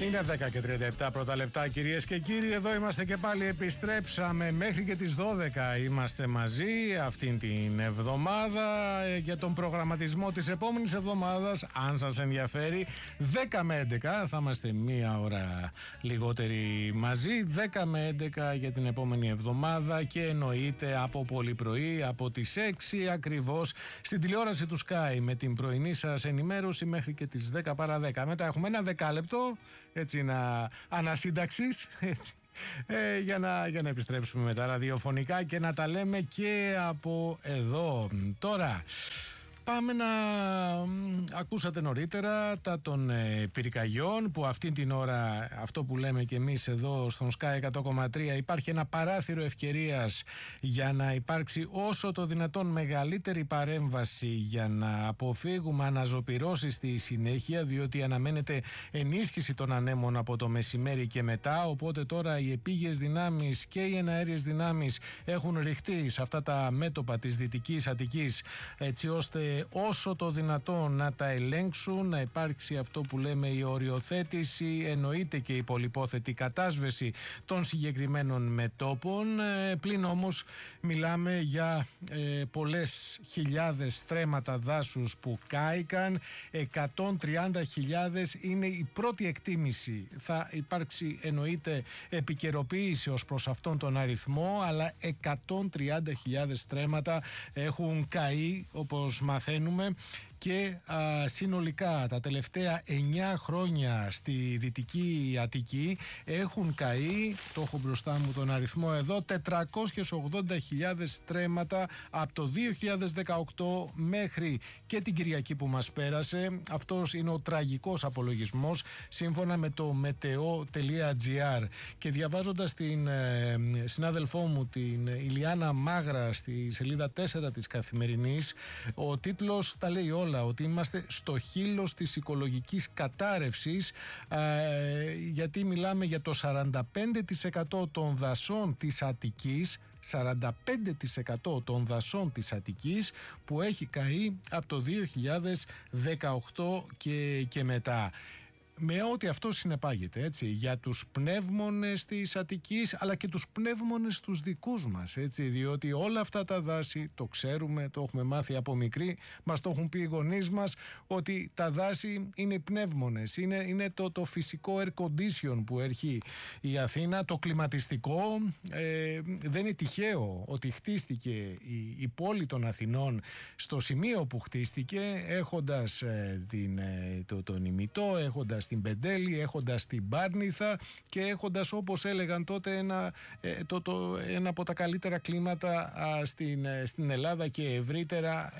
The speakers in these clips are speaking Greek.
Είναι 10 και 37 πρώτα λεπτά, κυρίες και κύριοι. Εδώ είμαστε και πάλι, επιστρέψαμε μέχρι και τις 12. Είμαστε μαζί αυτήν την εβδομάδα για τον προγραμματισμό της επόμενης εβδομάδας. Αν σας ενδιαφέρει, 10 με 11 θα είμαστε μία ώρα λιγότεροι μαζί. 10 με 11 για την επόμενη εβδομάδα και εννοείται από πολύ πρωί, από τις 6 ακριβώς, στην τηλεόραση του Sky με την πρωινή σας ενημέρωση μέχρι και τις 10 παρά 10. Μετά έχουμε ένα δεκάλεπτο έτσι ανασύνταξης, έτσι, για να επιστρέψουμε μετά ραδιοφωνικά και να τα λέμε και από εδώ. Τώρα πάμε να... Ακούσατε νωρίτερα τα των πυρκαγιών, που αυτή την ώρα, αυτό που λέμε και εμείς εδώ στον Sky 100,3, υπάρχει ένα παράθυρο ευκαιρίας για να υπάρξει όσο το δυνατόν μεγαλύτερη παρέμβαση για να αποφύγουμε αναζωπυρώσεις στη συνέχεια, διότι αναμένεται ενίσχυση των ανέμων από το μεσημέρι και μετά. Οπότε τώρα οι επίγειες δυνάμεις και οι εναέριες δυνάμεις έχουν ρηχτεί σε αυτά τα μέτωπα της Δυτικής Αττικής, έτσι ώστε όσο το δυνατόν να τα ελέγξουν, να υπάρξει αυτό που λέμε η οριοθέτηση, εννοείται και η πολυπόθετη κατάσβεση των συγκεκριμένων μετώπων. Πλην όμως μιλάμε για πολλές χιλιάδες στρέμματα δάσους που κάηκαν, 130.000 είναι η πρώτη εκτίμηση. Θα υπάρξει εννοείται επικαιροποίηση ως προς αυτόν τον αριθμό, αλλά 130.000 στρέμματα έχουν καεί, όπως μαθαίνουμε, και συνολικά τα τελευταία 9 χρόνια στη Δυτική Αττική έχουν καεί, το έχω μπροστά μου τον αριθμό εδώ, 480.000 στρέμματα από το 2018 μέχρι και την Κυριακή που μας πέρασε. Αυτός είναι ο τραγικός απολογισμός σύμφωνα με το meteo.gr, και διαβάζοντας την συνάδελφό μου την Ηλιάνα Μάγρα στη σελίδα 4 της Καθημερινής, ο τίτλος τα λέει όλα, ότι είμαστε στο χείλος της οικολογικής κατάρρευσης, γιατί μιλάμε για το 45% των δασών της Αττικής, 45% των δασών της Αττικής που έχει καεί από το 2018 και μετά, με ό,τι αυτό συνεπάγεται, έτσι, για τους πνεύμονες της Αττικής, αλλά και τους πνεύμονες τους δικούς μας, έτσι, διότι όλα αυτά τα δάση το ξέρουμε, το έχουμε μάθει από μικροί, μας το έχουν πει οι γονείς μας, ότι τα δάση είναι οι πνεύμονες, είναι το φυσικό air condition που έχει η Αθήνα, το κλιματιστικό. Δεν είναι τυχαίο ότι χτίστηκε η πόλη των Αθηνών στο σημείο που χτίστηκε, έχοντας τον ημιτό, έχοντας την Πεντέλη, έχοντας την Πάρνηθα και έχοντας, όπως έλεγαν τότε, ένα από τα καλύτερα κλίματα στην Ελλάδα και ευρύτερα,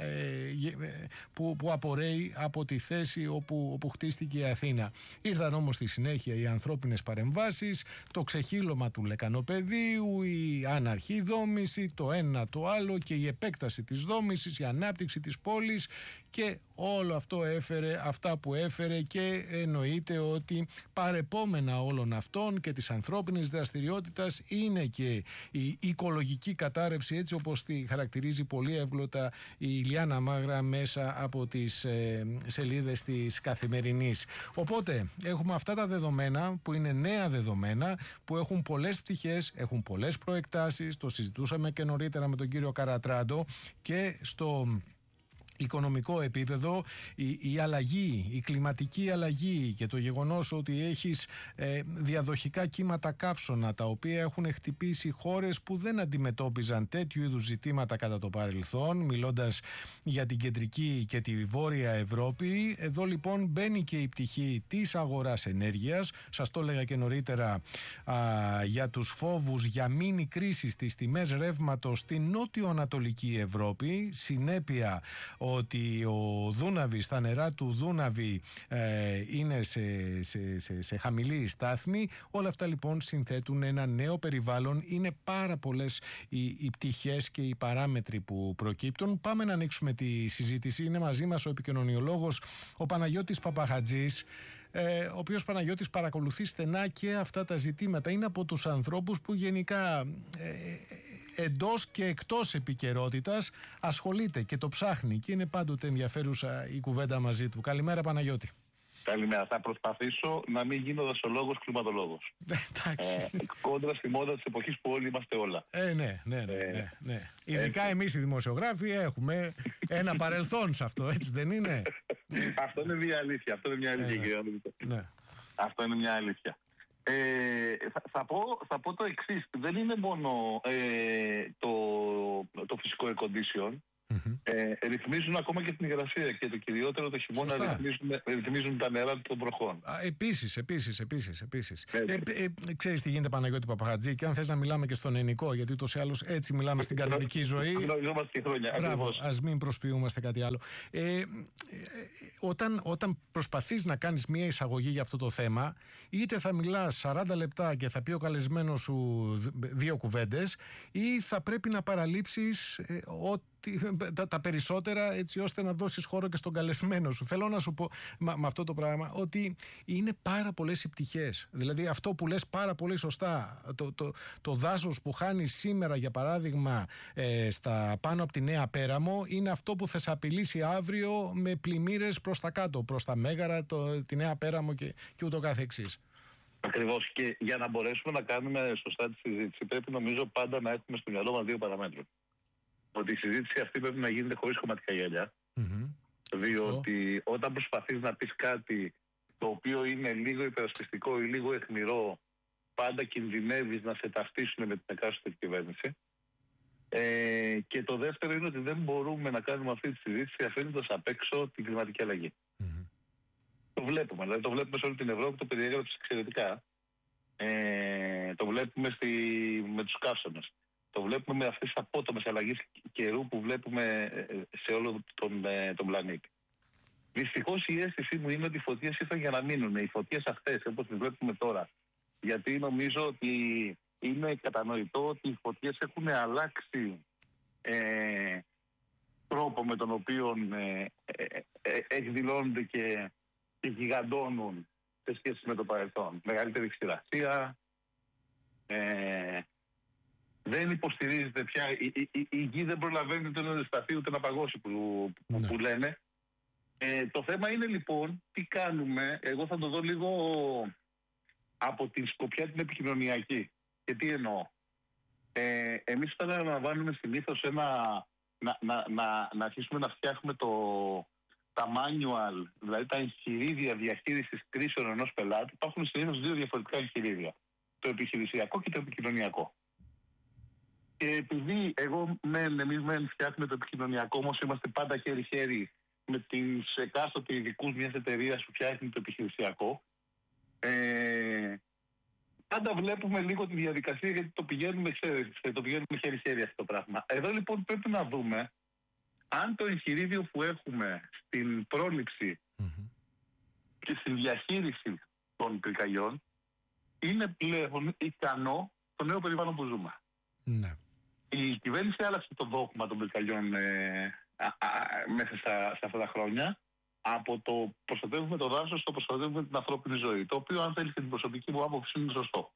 που απορρέει από τη θέση όπου χτίστηκε η Αθήνα. Ήρθαν όμως στη συνέχεια οι ανθρώπινες παρεμβάσεις, το ξεχύλωμα του λεκανοπεδίου, η άναρχη δόμηση, το ένα το άλλο, και η επέκταση της δόμησης, η ανάπτυξη της πόλης, και όλο αυτό έφερε αυτά που έφερε, και εννοείται ότι παρεπόμενα όλων αυτών και της ανθρώπινης δραστηριότητας είναι και η οικολογική κατάρρευση, έτσι όπως τη χαρακτηρίζει πολύ εύγλωτα η Ηλιάνα Μάγρα μέσα από τις σελίδες της Καθημερινής. Οπότε έχουμε αυτά τα δεδομένα που είναι νέα δεδομένα, που έχουν πολλές πτυχές, έχουν πολλές προεκτάσεις, το συζητούσαμε και νωρίτερα με τον κύριο Καρατράντο, και στο οικονομικό επίπεδο η αλλαγή, η κλιματική αλλαγή και το γεγονός ότι έχεις διαδοχικά κύματα καύσωνα τα οποία έχουν χτυπήσει χώρες που δεν αντιμετώπιζαν τέτοιου είδους ζητήματα κατά το παρελθόν, μιλώντας για την κεντρική και τη βόρεια Ευρώπη. Εδώ λοιπόν μπαίνει και η πτυχή της αγοράς ενέργειας. Σας το έλεγα και νωρίτερα για τους φόβους για μίνι κρίση στις τιμές ρεύματος στην νότιο-ανατολική Ευρώπη, συνέπεια ότι ο Δούναβης, τα νερά του Δούναβη είναι σε χαμηλή στάθμη. Όλα αυτά λοιπόν συνθέτουν ένα νέο περιβάλλον. Είναι πάρα πολλές οι πτυχές και οι παράμετροι που προκύπτουν. Πάμε να ανοίξουμε τη συζήτηση. Είναι μαζί μας ο επικοινωνιολόγος ο Παναγιώτης Παπαχατζής, ο οποίος, Παναγιώτης, παρακολουθεί στενά και αυτά τα ζητήματα. Είναι από τους ανθρώπους που γενικά εντός και εκτός επικαιρότητας ασχολείται και το ψάχνει, και είναι πάντοτε ενδιαφέρουσα η κουβέντα μαζί του. Καλημέρα, Παναγιώτη. Καλημέρα. Θα προσπαθήσω να μην γίνω δασολόγος, κλιματολόγος. Κόντρα στη μόδα της εποχής που όλοι είμαστε όλα. Ναι. Ειδικά εμείς οι δημοσιογράφοι έχουμε ένα παρελθόν σε αυτό, έτσι δεν είναι? Αυτό είναι μια αλήθεια. Αυτό είναι μια αλήθεια, κύριε Ανδρούτσο. Αυτό είναι μια αλήθεια. Θα πω το εξής. Δεν είναι μόνο το φυσικό air condition. Ρυθμίζουν ακόμα και την υγρασία και το κυριότερο το χειμώνα ρυθμίζουν τα νερά των βροχών. Επίσης. Ξέρεις τι γίνεται, Παναγιώτη Παπαχατζή, και αν θες να μιλάμε και στον ελληνικό, γιατί ούτως ή άλλως έτσι μιλάμε στην κανονική ζωή. Γνωριζόμαστε και χρόνια. Μπράβο, ας μην προσποιούμαστε κάτι άλλο. Όταν προσπαθείς να κάνεις μια εισαγωγή για αυτό το θέμα, είτε θα μιλάς 40 λεπτά και θα πει ο καλεσμένος σου 2 κουβέντες, ή θα πρέπει να παραλείψεις τα περισσότερα, έτσι ώστε να δώσεις χώρο και στον καλεσμένο σου. Θέλω να σου πω με αυτό το πράγμα ότι είναι πάρα πολλές οι πτυχές. Δηλαδή αυτό που λες πάρα πολύ σωστά, το δάσος που χάνεις σήμερα, για παράδειγμα, στα πάνω από τη Νέα Πέραμο, είναι αυτό που θα σε απειλήσει αύριο με πλημμύρες προς τα κάτω, προς τα Μέγαρα, τη Νέα Πέραμο και ούτω καθεξής. Ακριβώς. Και για να μπορέσουμε να κάνουμε σωστά τη συζήτηση, πρέπει νομίζω πάντα να έχουμε στο μυαλό μας 2 παραμέτρους. Ότι η συζήτηση αυτή πρέπει να γίνεται χωρίς κομματικά γυαλιά. Διότι όταν προσπαθείς να πεις κάτι το οποίο είναι λίγο υπερασπιστικό ή λίγο αιχμηρό, πάντα κινδυνεύεις να σε ταυτίσουν με την εκάστοτε κυβέρνηση. Και το δεύτερο είναι ότι δεν μπορούμε να κάνουμε αυτή τη συζήτηση αφήνοντας απ' έξω την κλιματική αλλαγή. Το βλέπουμε. Δηλαδή το βλέπουμε σε όλη την Ευρώπη, το περιέγραψε εξαιρετικά. Το βλέπουμε με τους καύσονες. Το βλέπουμε με αυτές τις απότομες αλλαγές καιρού που βλέπουμε σε όλο τον πλανήτη. Δυστυχώς η αίσθησή μου είναι ότι οι φωτιές ήρθαν για να μείνουν. Οι φωτιές αυτές, όπως τις βλέπουμε τώρα, γιατί νομίζω ότι είναι κατανοητό ότι οι φωτιές έχουν αλλάξει τρόπο με τον οποίο εκδηλώνονται και γιγαντώνουν σε σχέση με το παρελθόν. Μεγαλύτερη ξηρασία, δεν υποστηρίζεται πια, η γη δεν προλαβαίνει ούτε να δεσταθεί ούτε να παγώσει που λένε. Το θέμα είναι λοιπόν τι κάνουμε. Εγώ θα το δω λίγο από την σκοπιά την επικοινωνιακή. Και τι εννοώ. Εμείς όταν αναλαμβάνουμε συνήθως να αρχίσουμε να φτιάχνουμε τα manual, δηλαδή τα εγχειρίδια διαχείρισης κρίσεων ενός πελάτη, υπάρχουν συνήθως 2 διαφορετικά εγχειρίδια. Το επιχειρησιακό και το επικοινωνιακό. Και επειδή εμείς φτιάχνουμε το επικοινωνιακό, όμως είμαστε πάντα χέρι-χέρι με τις εκάστοτε ειδικούς μιας εταιρείας που φτιάχνει το επιχειρησιακό, πάντα βλέπουμε λίγο τη διαδικασία, γιατί το πηγαίνουμε χέρι-χέρι αυτό το πράγμα. Εδώ λοιπόν πρέπει να δούμε αν το εγχειρίδιο που έχουμε στην πρόληψη και στην διαχείριση των πυρκαγιών είναι πλέον ικανό στο νέο περιβάλλον που ζούμε. Ναι. Η κυβέρνηση άλλαξε το δόγμα των πυρκαγιών μέσα σε αυτά τα χρόνια, από το προστατεύουμε το δάσος στο προστατεύουμε την ανθρώπινη ζωή, το οποίο, αν θέλει την προσωπική μου άποψη, είναι σωστό.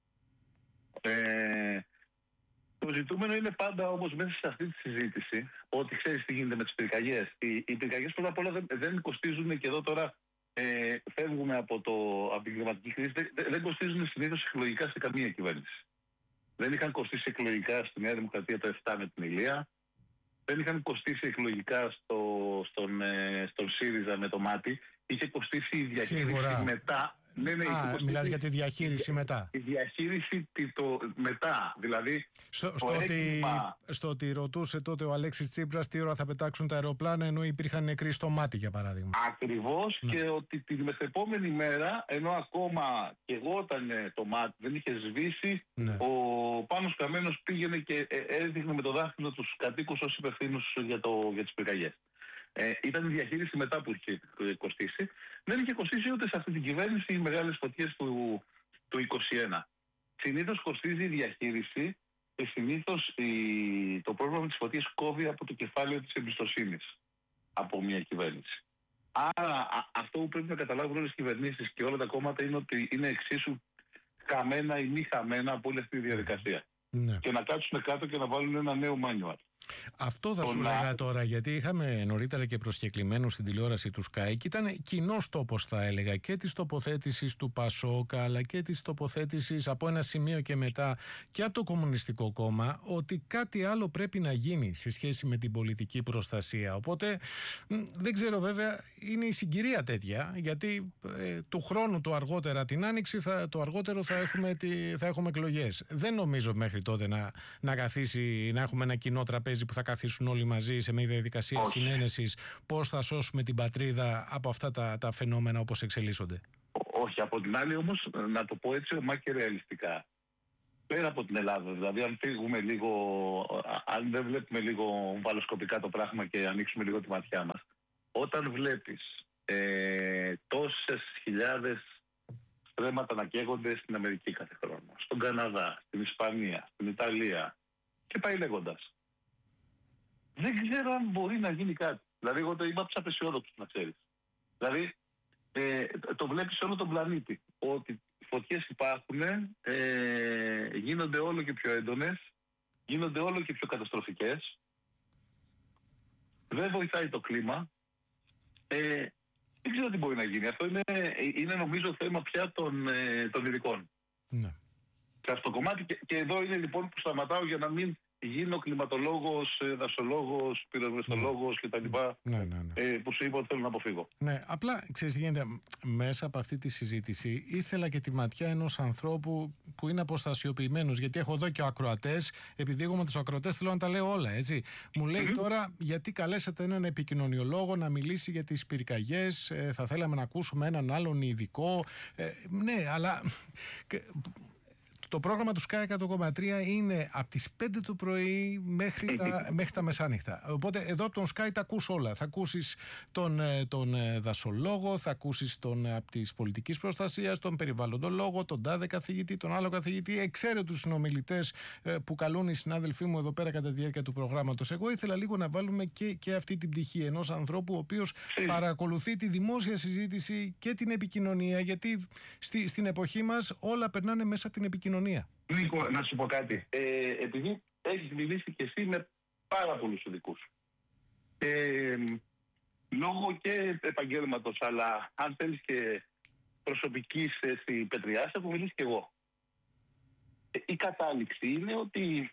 Το ζητούμενο είναι πάντα όμως μέσα σε αυτή τη συζήτηση ότι ξέρεις τι γίνεται με τις πυρκαγιές. Οι πυρκαγιές πρώτα απ' όλα δεν κοστίζουν, και εδώ τώρα φεύγουμε από την κλιματική κρίση, δεν κοστίζουν συνήθως εκλογικά σε καμία κυβέρνηση. Δεν είχαν κοστίσει εκλογικά στη Νέα Δημοκρατία το 7 με την Ηλία. Δεν είχαν κοστίσει εκλογικά στον ΣΥΡΙΖΑ με το ΜΑΤΗ. Είχε κοστίσει η διαχείριση μετά. Μιλάς για τη διαχείριση μετά. Η διαχείριση μετά. Δηλαδή, στο ότι ρωτούσε τότε ο Αλέξης Τσίπρας τι ώρα θα πετάξουν τα αεροπλάνα, ενώ υπήρχαν νεκροί στο ΜΑΤΗ, για παράδειγμα. Ακριβώς. Ναι. Και ότι την μεθεπόμενη μέρα, ενώ ακόμα και εγώ όταν το ΜΑΤΗ δεν είχε σβήσει, ναι, ο Πάνος Καμένος πήγαινε και έδειχνε με το δάχτυλο τους κατοίκους ως υπευθύνους για τις πυρκαγιές. Ήταν η διαχείριση μετά που είχε κοστίσει. Δεν είχε κοστίσει ούτε σε αυτή την κυβέρνηση οι μεγάλες φωτιές του 2021. Συνήθως κοστίζει η διαχείριση και συνήθως το πρόβλημα με τις φωτιές κόβει από το κεφάλαιο της εμπιστοσύνης από μια κυβέρνηση. Άρα αυτό που πρέπει να καταλάβουν όλες οι κυβερνήσεις και όλα τα κόμματα είναι ότι είναι εξίσου χαμένα ή μη χαμένα από όλη αυτή τη διαδικασία. Ναι. Και να κάτσουν κάτω και να βάλουν ένα νέο manual. Αυτό θα σου λέγα τώρα, γιατί είχαμε νωρίτερα και προσκεκλημένους στην τηλεόραση του Sky και ήταν κοινός τόπος, θα έλεγα, και της τοποθέτησης του Πασόκα, αλλά και της τοποθέτησης από ένα σημείο και μετά και από το Κομμουνιστικό Κόμμα, ότι κάτι άλλο πρέπει να γίνει σε σχέση με την πολιτική προστασία. Οπότε δεν ξέρω, βέβαια, είναι η συγκυρία τέτοια, γιατί του χρόνου το αργότερα την Άνοιξη, το αργότερο θα έχουμε εκλογές. Δεν νομίζω μέχρι τότε να καθίσει, να έχουμε ένα κοινό τραπέζι που θα καθίσουν όλοι μαζί σε μια διαδικασία συνένεσης πώς θα σώσουμε την πατρίδα από αυτά τα φαινόμενα όπως εξελίσσονται. Όχι. Από την άλλη όμως, να το πω έτσι ομά και ρεαλιστικά, πέρα από την Ελλάδα, δηλαδή αν φύγουμε λίγο, αν δεν βλέπουμε λίγο βαλοσκοπικά το πράγμα και ανοίξουμε λίγο τη ματιά μας, όταν βλέπεις τόσες χιλιάδες στρέμματα να καίγονται στην Αμερική κάθε χρόνο, στον Καναδά, στην Ισπανία, στην Ιταλία και πάει λέγοντας, δεν ξέρω αν μπορεί να γίνει κάτι. Δηλαδή, εγώ είμαι από τους απεσιόδοξους, να ξέρεις. Δηλαδή, το βλέπεις σε όλο τον πλανήτη. Ότι οι φωτιές υπάρχουν, γίνονται όλο και πιο έντονες, γίνονται όλο και πιο καταστροφικές. Δεν βοηθάει το κλίμα. Δεν ξέρω τι μπορεί να γίνει. Αυτό είναι νομίζω θέμα πια των ειδικών. Ναι. Σε αυτό το κομμάτι. Και εδώ είναι λοιπόν που σταματάω για να μην γίνω κλιματολόγος, δασολόγος, πυροσβεστολόγος κτλ. Που σου είπα ότι θέλω να αποφύγω. Ναι, απλά ξέρεις τι γίνεται. Μέσα από αυτή τη συζήτηση ήθελα και τη ματιά ενός ανθρώπου που είναι αποστασιοποιημένος. Γιατί έχω εδώ και ακροατές, επειδή εγώ με τους ακροατές θέλω να τα λέω όλα, έτσι. Μου λέει τώρα, γιατί καλέσατε έναν επικοινωνιολόγο να μιλήσει για τις πυρκαγιές, θα θέλαμε να ακούσουμε έναν άλλον ειδικό. Ναι, αλλά το πρόγραμμα του Sky 100,3 είναι από τις 5 το πρωί μέχρι τα μεσάνυχτα. Οπότε εδώ από τον Sky τα ακούς όλα. Θα ακούσεις τον δασολόγο, θα ακούσεις τον από της πολιτικής προστασίας, τον περιβαλλοντολόγο, τον τάδε καθηγητή, τον άλλο καθηγητή, εξαίρετους συνομιλητές που καλούν οι συνάδελφοί μου εδώ πέρα κατά τη διάρκεια του προγράμματος. Εγώ ήθελα λίγο να βάλουμε και αυτή την πτυχή ενός ανθρώπου ο οποίος παρακολουθεί τη δημόσια συζήτηση και την επικοινωνία, γιατί στην εποχή μας όλα περνάνε μέσα από την επικοινωνία. Νίκο, να σου πω κάτι. Επειδή έχεις μιλήσει και εσύ με πάρα πολλούς ειδικούς, λόγω και επαγγέλματος, αλλά αν θέλεις και προσωπικής πετριάς, έχω μιλήσει και εγώ. Η κατάληξη είναι ότι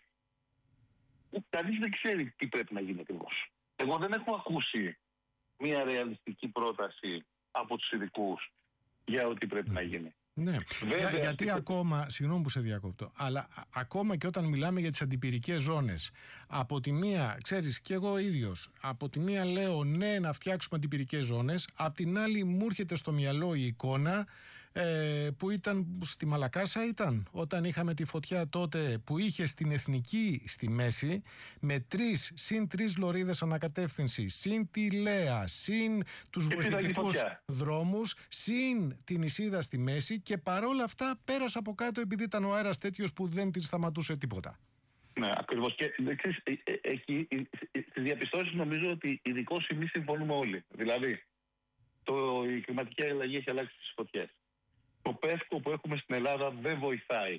κανείς δεν ξέρει τι πρέπει να γίνει ακριβώς. Εγώ δεν έχω ακούσει μια ρεαλιστική πρόταση από τους ειδικούς για ό,τι πρέπει να γίνει. Ναι, γιατί ακόμα, συγγνώμη που σε διακόπτω, αλλά ακόμα και όταν μιλάμε για τις αντιπυρικές ζώνες, από τη μία, ξέρεις, και εγώ ίδιος, από τη μία λέω ναι να φτιάξουμε αντιπυρικές ζώνες, απ' την άλλη μου έρχεται στο μυαλό η εικόνα που ήταν στη Μαλακάσα, όταν είχαμε τη φωτιά τότε που είχε στην Εθνική στη μέση με συν 3 λωρίδες ανακατεύθυνση, συν τη Λέα, συν τους βοηθητικούς δρόμους, συν την Ισίδα στη μέση, και παρόλα αυτά πέρασε από κάτω επειδή ήταν ο αέρας τέτοιος που δεν την σταματούσε τίποτα. Ναι, ακριβώς. Και στις διαπιστώσεις νομίζω ότι ειδικώς εμείς συμφωνούμε όλοι. Δηλαδή, η κλιματική αλλαγή έχει αλλάξει τις φωτιές. Το πεύκο που έχουμε στην Ελλάδα δεν βοηθάει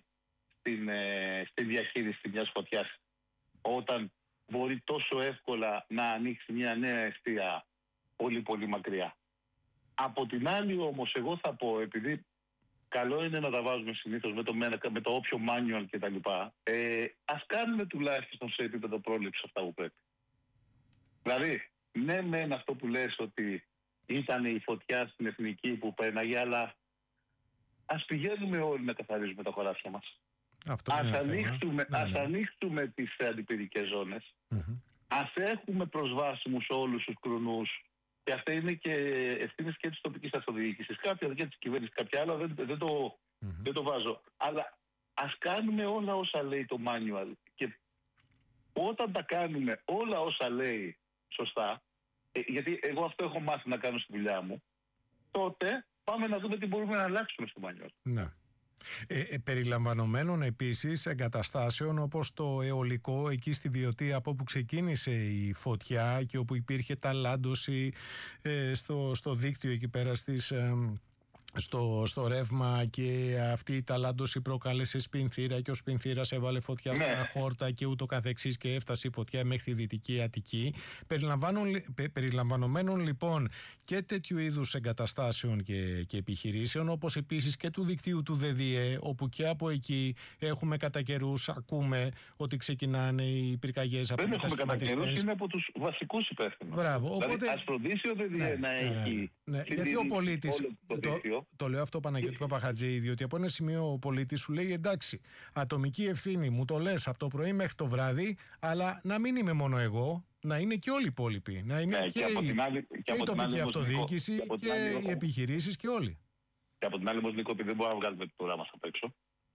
στη διαχείριση μιας φωτιάς, όταν μπορεί τόσο εύκολα να ανοίξει μια νέα εστία πολύ μακριά. Από την άλλη όμως, εγώ θα πω, επειδή καλό είναι να τα βάζουμε συνήθως με το όποιο manual κτλ. Ας κάνουμε τουλάχιστον σε επίπεδο πρόληψη αυτά που πρέπει. Δηλαδή, ναι μεν αυτό που λες ότι ήταν η φωτιά στην Εθνική που πέναγε, αλλά ας πηγαίνουμε όλοι να καθαρίζουμε τα χωράφια μας. Ας ανοίξουμε τις αντιπυρικές ζώνες. Ας έχουμε προσβάσιμους όλους τους κρουνούς. Και αυτά είναι και ευθύνες και της τοπικής αυτοδιοίκησης. Κάποια και της κυβέρνησης, κάποια άλλα δεν το βάζω. Αλλά ας κάνουμε όλα όσα λέει το manual. Και όταν τα κάνουμε όλα όσα λέει σωστά, γιατί εγώ αυτό έχω μάθει να κάνω στη δουλειά μου, τότε πάμε να δούμε τι μπορούμε να αλλάξουμε στο manual. Ναι. Περιλαμβανομένων επίσης εγκαταστάσεων όπως το αιωλικό εκεί στη Βιωτία, από όπου ξεκίνησε η φωτιά και όπου υπήρχε ταλάντωση στο δίκτυο εκεί πέρα στο ρεύμα και αυτή η ταλάντωση προκάλεσε σπινθήρα και ο σπινθήρας έβαλε φωτιά στα χόρτα και ούτω καθεξής και έφτασε η φωτιά μέχρι τη Δυτική Αττική. Περιλαμβανομένων λοιπόν και τέτοιου είδους εγκαταστάσεων και επιχειρήσεων, όπως επίσης και του δικτύου του ΔΔΕ, όπου και από εκεί έχουμε κατά καιρούς, ακούμε ότι ξεκινάνε οι πυρκαγιές από μετασχηματιστές. Δεν έχουμε κατά καιρούς, είναι από τους βασικούς υπεύθυνους. Μπράβο. Δηλαδή, ας φροντίσει ο ΔΔΕ να έχει... Γιατί ο πολίτης, το λέω αυτό Παναγιώτη Παπαχατζή, διότι από ένα σημείο ο πολίτης σου λέει εντάξει, ατομική ευθύνη, μου το λες από το πρωί μέχρι το βράδυ, αλλά να μην είμαι μόνο εγώ, να είναι και όλοι οι υπόλοιποι. Να είναι και η τοπική αυτοδιοίκηση και οι επιχειρήσεις και όλοι. Και από την άλλη, όμως, Νίκο, επειδή δεν μπορούμε να βγάλουμε το ουρά μας απ' έξω,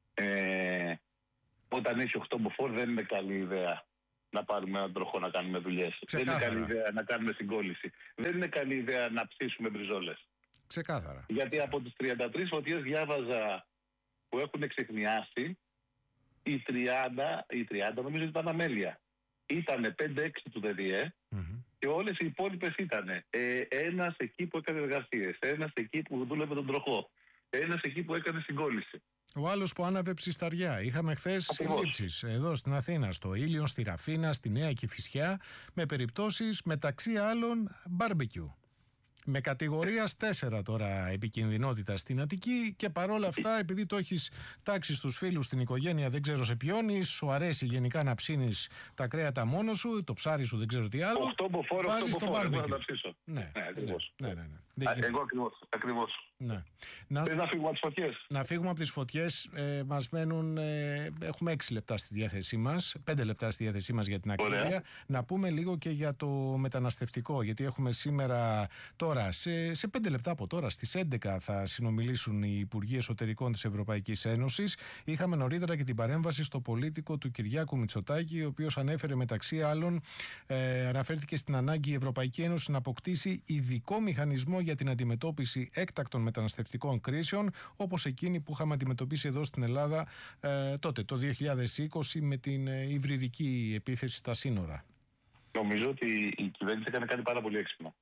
όταν έχει 8 μποφόρ δεν είναι καλή ιδέα να πάρουμε έναν τροχό να κάνουμε δουλειές. Δεν είναι καλή ιδέα να κάνουμε συγκόλληση. Δεν είναι καλή ιδέα να ψήσουμε μπριζόλες. Ξεκάθαρα. Γιατί από τις 33 φωτιές διάβαζα που έχουν εξεχνιάσει, οι 30 νομίζω ήταν αμέλεια. Ήτανε 5-6 του ΔΔΕ και όλες οι υπόλοιπες ήτανε ένας εκεί που έκανε εργασίες, ένας εκεί που δούλευε τον τροχό, ένας εκεί που έκανε συγκόλληση. Ο άλλος που άναβε ψισταριά. Είχαμε χθες συλλήψεις εδώ στην Αθήνα, στο Ήλιον, στη Ραφίνα, στη Νέα Κηφισιά, με περιπτώσεις μεταξύ άλλων μπάρμπεκιου. Με κατηγορίας 4 τώρα επικινδυνότητα στην Αττική και παρόλα αυτά, επειδή το έχεις τάξει στους φίλους, στην οικογένεια, δεν ξέρω σε ποιον, σου αρέσει γενικά να ψήνεις τα κρέατα μόνος σου, το ψάρι σου, δεν ξέρω τι άλλο. 8 μποφόρ, βάζεις το μπάρμπεκιου. Ναι, ακριβώς. Ναι. Εγώ ακριβώς. Ναι. Να φύγουμε από τις φωτιές. Να φύγουμε από τις φωτιές. Μας μένουν, έχουμε 6 λεπτά στη διάθεσή μας, 5 λεπτά στη διάθεσή μας για την ακρίβεια. Να πούμε λίγο και για το μεταναστευτικό, γιατί έχουμε σήμερα τώρα, σε 5 λεπτά από τώρα, στις 11 θα συνομιλήσουν οι Υπουργοί Εσωτερικών της Ευρωπαϊκής Ένωσης. Είχαμε νωρίτερα και την παρέμβαση στο πολίτικο του Κυριάκου Μητσοτάκη, ο οποίος ανέφερε μεταξύ άλλων, αναφέρθηκε στην ανάγκη η Ευρωπαϊκή Ένωση να αποκτήσει ειδικό μηχανισμό για την αντιμετώπιση έκτακτων μεταναστευτικών κρίσεων, όπως εκείνη που είχαμε αντιμετωπίσει εδώ στην Ελλάδα τότε, το 2020, με την υβριδική επίθεση στα σύνορα. Νομίζω ότι η κυβέρνηση έκανε κάτι πάρα πολύ έξυπνο.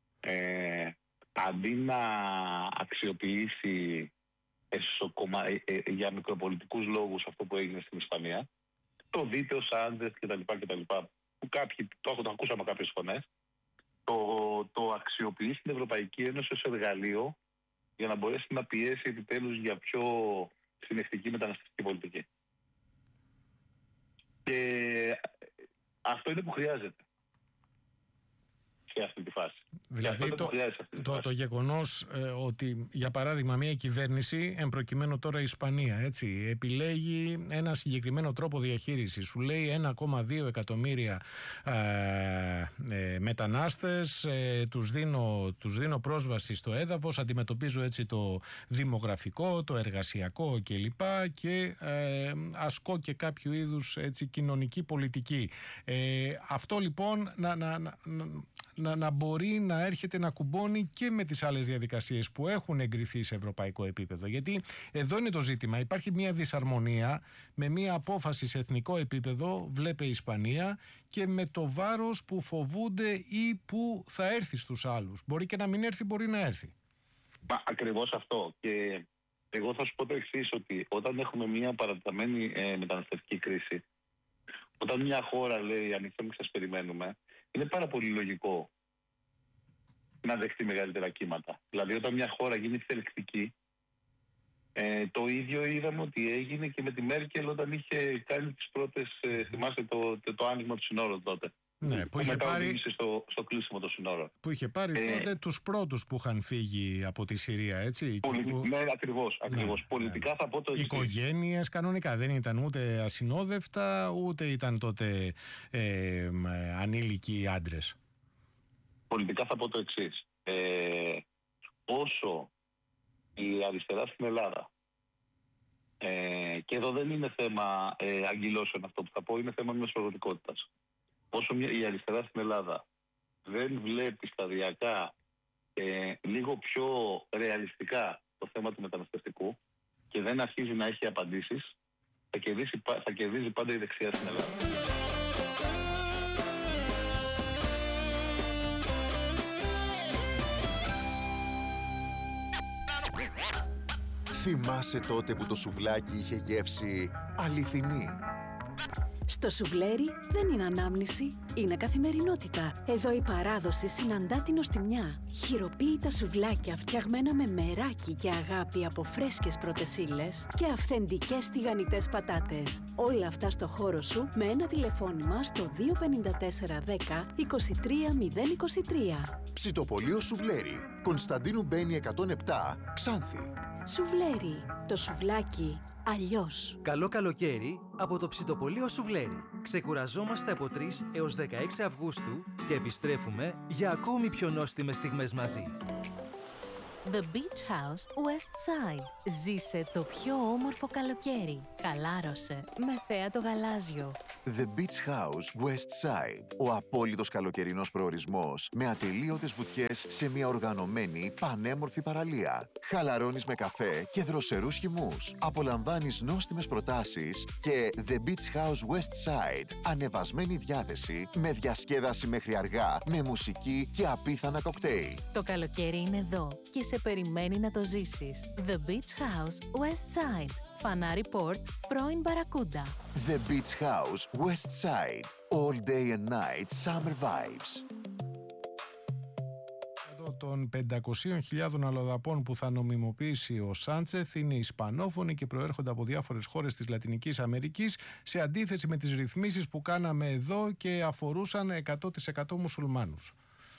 Αντί να αξιοποιήσει για μικροπολιτικούς λόγους αυτό που έγινε στην Ισπανία, το δείτε ως Άντζες κτλ. Που κάποιοι το ακούσαμε κάποιες φωνές, το αξιοποιεί στην Ευρωπαϊκή Ένωση ως εργαλείο για να μπορέσει να πιέσει επιτέλους για πιο συνεχτική μεταναστευτική πολιτική. Και αυτό είναι που χρειάζεται σε αυτή τη φάση. Δηλαδή το γεγονός ότι, για παράδειγμα, μια κυβέρνηση, εμπροκειμένου τώρα η Ισπανία, έτσι, επιλέγει ένα συγκεκριμένο τρόπο διαχείρισης. Σου λέει 1,2 εκατομμύρια μετανάστες, τους δίνω πρόσβαση στο έδαφος, αντιμετωπίζω έτσι το δημογραφικό, το εργασιακό κλπ. Και ασκώ και κάποιο είδους έτσι, κοινωνική πολιτική. Αυτό λοιπόν να μπορεί να έρχεται να κουμπώνει και με τις άλλες διαδικασίες που έχουν εγκριθεί σε ευρωπαϊκό επίπεδο. Γιατί εδώ είναι το ζήτημα. Υπάρχει μια δυσαρμονία με μια απόφαση σε εθνικό επίπεδο, βλέπε η Ισπανία, και με το βάρος που φοβούνται ή που θα έρθει στους άλλους. Μπορεί και να μην έρθει, μπορεί να έρθει. Ακριβώς αυτό. Και εγώ θα σου πω το εξής, ότι όταν έχουμε μια παραταμένη μεταναστευτική κρίση, όταν μια χώρα λέει ανοίξτε μην σας περιμένουμε, είναι πάρα πολύ λογικό να δεχτεί μεγαλύτερα κύματα. Δηλαδή όταν μια χώρα γίνει θελκτική, το ίδιο είδαμε ότι έγινε και με τη Μέρκελ όταν είχε κάνει τις πρώτες, θυμάστε το άνοιγμα του συνόρου τότε. Ναι, που είχε πάρει στο κλείσιμο των συνόρων. Που είχε πάρει τότε τους πρώτους που είχαν φύγει από τη Συρία, έτσι. Ναι, ακριβώς. Ναι, πολιτικά θα πω το εξής. Οικογένειες κανονικά, δεν ήταν ούτε ασυνόδευτα, ούτε ήταν τότε ανήλικοι άντρες. Πολιτικά θα πω το εξής. Όσο η αριστερά στην Ελλάδα, και εδώ δεν είναι θέμα αγγυλώσεων αυτό που θα πω, είναι θέμα μεσοδοτικότητας. Όσο η αριστερά στην Ελλάδα δεν βλέπει σταδιακά λίγο πιο ρεαλιστικά το θέμα του μεταναστευτικού και δεν αρχίζει να έχει απαντήσεις, θα κερδίζει πάντα η δεξιά στην Ελλάδα. Θυμάσαι τότε που το σουβλάκι είχε γεύση αληθινή? Στο σουβλέρι δεν είναι ανάμνηση, είναι καθημερινότητα. Εδώ η παράδοση συναντά την νοστιμιά. Χειροποίητα σουβλάκια φτιαγμένα με μεράκι και αγάπη από φρέσκες πρώτες ύλες και αυθεντικές τηγανιτές πατάτες. Όλα αυτά στο χώρο σου με ένα τηλεφώνημα στο 254 10 23 023. Ψητοπολείο Σουβλέρι. Κωνσταντίνου Μπένη 107, Ξάνθη. Σουβλέρι. Το σουβλάκι αλλιώς. Καλό καλοκαίρι από το Ψητοπολείο Σουβλέρι. Ξεκουραζόμαστε από 3 έως 16 Αυγούστου και επιστρέφουμε για ακόμη πιο νόστιμες στιγμές μαζί. The Beach House West Side. Ζήσε το πιο όμορφο καλοκαίρι. Χαλάρωσε με θέα το γαλάζιο. The Beach House West Side. Ο απόλυτος καλοκαιρινός προορισμός με ατελείωτες βουτιές σε μια οργανωμένη πανέμορφη παραλία. Χαλαρώνεις με καφέ και δροσερούς χυμούς. Απολαμβάνεις νόστιμες προτάσεις και The Beach House West Side. Ανεβασμένη διάθεση με διασκέδαση μέχρι αργά, με μουσική και απίθανα κοκτέιλ. Το καλοκαίρι είναι εδώ και σε περιμένει να το ζήσεις. The Beach House West Side. Φανάρι Port, πρώην Μπαρακούντα. The Beach House West Side. All day and night summer vibes. Των 500.000 αλλοδαπών που θα νομιμοποιήσει ο Σάντσεθ είναι ισπανόφωνοι και προέρχονται από διάφορες χώρες της Λατινικής Αμερικής, σε αντίθεση με τις ρυθμίσεις που κάναμε εδώ και αφορούσαν 100% μουσουλμάνους.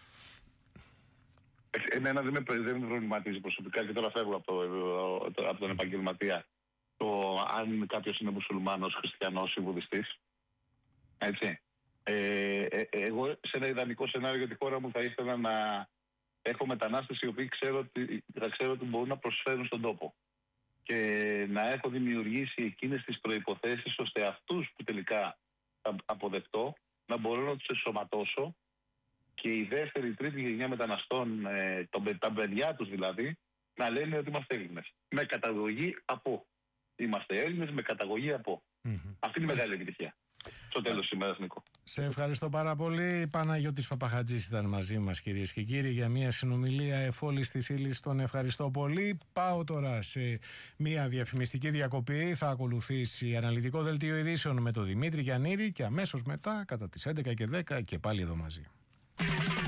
Εμένα δεν με προβληματίζει προσωπικά και τώρα φεύγω από τον επαγγελματία το αν κάποιος είναι μουσουλμάνος, χριστιανός ή βουδιστής. Έτσι. Εγώ σε ένα ιδανικό σενάριο για τη χώρα μου θα ήθελα να έχω μετανάστες οι οποίοι θα ξέρω ότι μπορούν να προσφέρουν στον τόπο και να έχω δημιουργήσει εκείνες τις προϋποθέσεις ώστε αυτούς που τελικά θα αποδεχτώ να μπορώ να τους ενσωματώσω και η δεύτερη, η τρίτη γενιά μεταναστών, τα παιδιά τους δηλαδή, να λένε ότι είμαστε Έλληνες. Με καταγωγή από. Είμαστε Έλληνες με καταγωγή από. Αυτή είναι η μεγάλη επιτυχία. Στο τέλος της ημέρας, Νίκο. Σε ευχαριστώ πάρα πολύ. Παναγιώτης Παπαχατζής ήταν μαζί μας, κυρίες και κύριοι, για μια συνομιλία εφόλης της ύλης. Τον ευχαριστώ πολύ. Πάω τώρα σε μια διαφημιστική διακοπή. Θα ακολουθήσει αναλυτικό δελτίο ειδήσεων με τον Δημήτρη Γιαννήρη και αμέσως μετά, κατά τις 11 και 10, και πάλι εδώ μαζί.